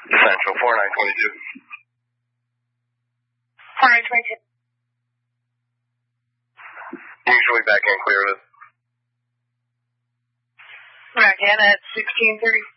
Central 4922. 4922. Usually back in clear it is. Back in at 1630.